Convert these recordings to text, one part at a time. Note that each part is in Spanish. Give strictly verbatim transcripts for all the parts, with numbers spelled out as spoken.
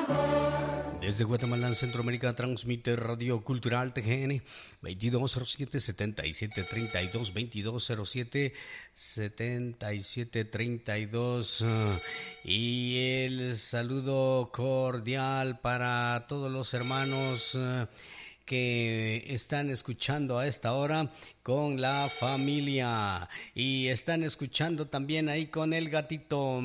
Desde Guatemala, Centroamérica, transmite Radio Cultural T G N veintidós cero siete, setenta y siete treinta y dos, veintidós cero siete, setenta y siete treinta y dos. Y el saludo cordial para todos los hermanos que están escuchando a esta hora con la familia y están escuchando también ahí con el gatito.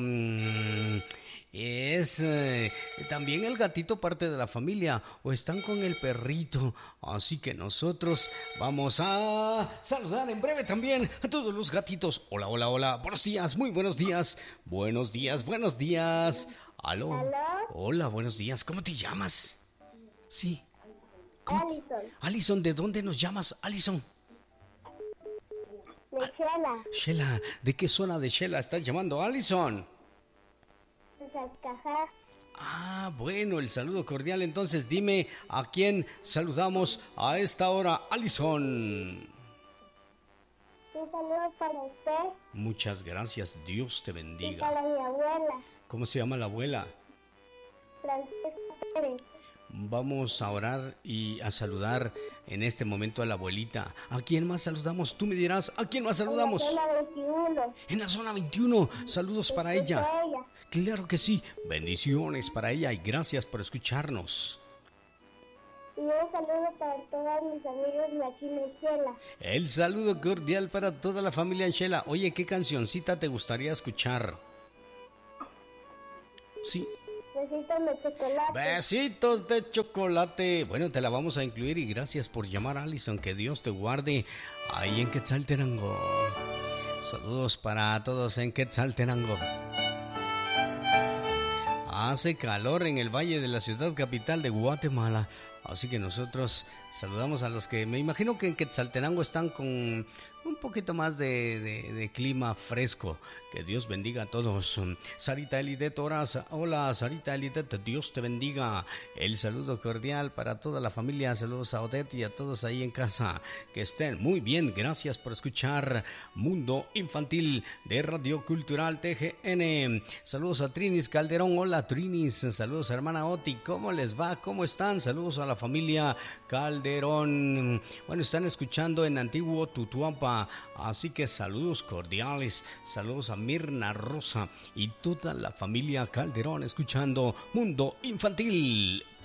Es eh, también el gatito parte de la familia o están con el perrito, así que nosotros vamos a saludar en breve también a todos los gatitos. Hola, hola, hola, buenos días, muy buenos días, buenos días, buenos días. ¿Aló? ¿Aló? Hola, buenos días, ¿cómo te llamas? Sí. Alison. Alison, ¿de dónde nos llamas, Alison? De Shela. Shela, ¿de qué zona de Shela estás llamando, Alison? De Salcajá. Ah, bueno, el saludo cordial. Entonces, dime a quién saludamos a esta hora, Alison. Un saludo para usted. Muchas gracias, Dios te Y bendiga. para mi abuela, ¿Cómo se llama la abuela? Francesca Pérez. Vamos a orar y a saludar en este momento a la abuelita. ¿A quién más saludamos? Tú me dirás, ¿a quién más saludamos? En la zona veintiuno. En la zona veintiuno. Saludos para ella. Para ella. Claro que sí. Bendiciones para ella y gracias por escucharnos. Y un saludo para todos mis amigos de aquí en Shela. El saludo cordial para toda la familia en Shela. Oye, ¿qué cancioncita te gustaría escuchar? Sí. Besitos de chocolate. Besitos de chocolate. Bueno, te la vamos a incluir y gracias por llamar, Alison. Que Dios te guarde ahí en Quetzaltenango. Saludos para todos en Quetzaltenango. Hace calor en el valle de la ciudad capital de Guatemala. Así que nosotros saludamos a los que me imagino que en Quetzaltenango están con un poquito más de, de, de clima fresco. Que Dios bendiga a todos. Sarita Elidet, horas. Hola Sarita Elidet, Dios te bendiga. El saludo cordial para toda la familia. Saludos a Odette y a todos ahí en casa. Que estén muy bien. Gracias por escuchar Mundo Infantil de Radio Cultural T G N. Saludos a Trinis Calderón. Hola Trinis. Saludos a hermana Oti. ¿Cómo les va? ¿Cómo están? Saludos a la familia Calderón. Bueno, están escuchando en Antiguo Tutuampa, así que saludos cordiales, saludos a Mirna Rosa y toda la familia Calderón escuchando Mundo Infantil.